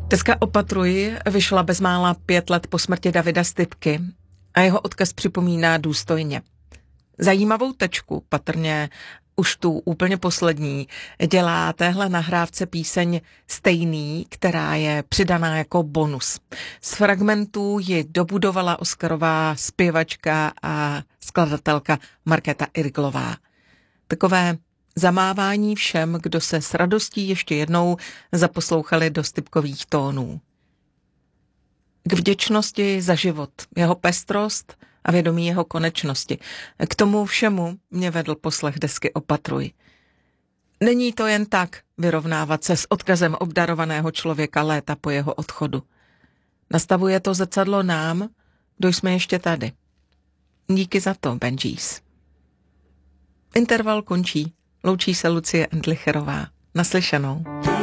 Deska Opatruj vyšla bezmála 5 let po smrti Davida Stypky a jeho odkaz připomíná důstojně. Zajímavou tečku, patrně už tu úplně poslední, dělá téhle nahrávce píseň Stejný, která je přidaná jako bonus. Z fragmentů ji dobudovala oscarová zpěvačka a skladatelka Markéta Irglová. Takové zamávání všem, kdo se s radostí ještě jednou zaposlouchali do Stypkových tónů. K vděčnosti za život, jeho pestrost a vědomí jeho konečnosti. K tomu všemu mě vedl poslech desky Opatruj. Není to jen tak vyrovnávat se s odkazem obdarovaného člověka léta po jeho odchodu. Nastavuje to zrcadlo nám, kdo jsme ještě tady. Díky za to, Benjis. Interval končí. Loučí se Lucie Endlicherová. Naslyšenou.